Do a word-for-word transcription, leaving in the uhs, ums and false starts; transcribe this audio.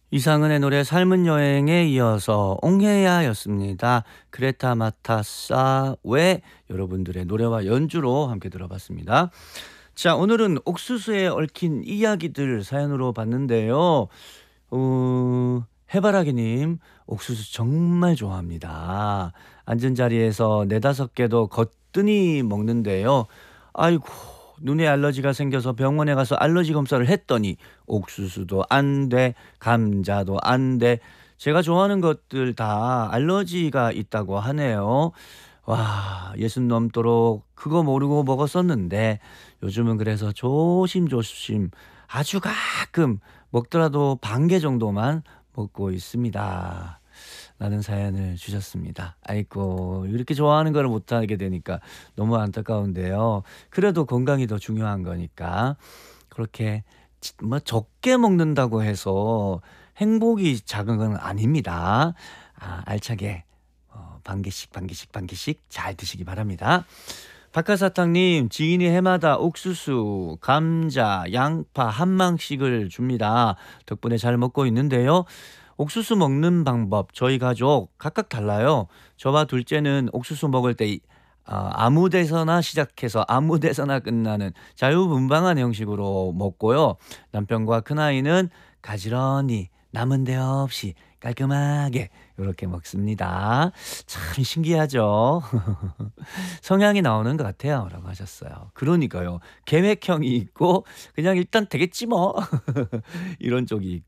이상은의 노래 삶은 여행에 이어서 옹해야였습니다. 그레타 마타사 외 여러분들의 노래와 연주로 함께 들어봤습니다. 자, 오늘은 옥수수에 얽힌 이야기들 사연으로 봤는데요. 어, 해바라기님, 옥수수 정말 좋아합니다. 앉은 자리에서 네다섯 개도 거뜬히 먹는데요. 아이고, 눈에 알러지가 생겨서 병원에 가서 알러지 검사를 했더니 옥수수도 안 돼, 감자도 안 돼. 제가 좋아하는 것들 다 알러지가 있다고 하네요. 와, 예순 넘도록 그거 모르고 먹었었는데 요즘은 그래서 조심조심 아주 가끔 먹더라도 반 개 정도만 먹고 있습니다. 라는 사연을 주셨습니다. 아이고, 이렇게 좋아하는 거를 못하게 되니까 너무 안타까운데요. 그래도 건강이 더 중요한 거니까 그렇게 지- 뭐 적게 먹는다고 해서 행복이 작은 건 아닙니다. 아, 알차게 어, 반 개씩 반 개씩 반 개씩 잘 드시기 바랍니다. 박하사탕님, 지인이 해마다 옥수수, 감자, 양파 한 망씩을 줍니다. 덕분에 잘 먹고 있는데요. 옥수수 먹는 방법 저희 가족 각각 달라요. 저와 둘째는 옥수수 먹을 때 이- 아, 아무 데서나 시작해서 아무 데서나 끝나는 자유분방한 형식으로 먹고요. 남편과 큰아이는 가지런히 남은 데 없이 깔끔하게 이렇게 먹습니다. 참 신기하죠? 성향이 나오는 것 같아요. 라고 하셨어요. 그러니까요. 계획형이 있고 그냥 일단 되겠지 뭐. 이런 쪽이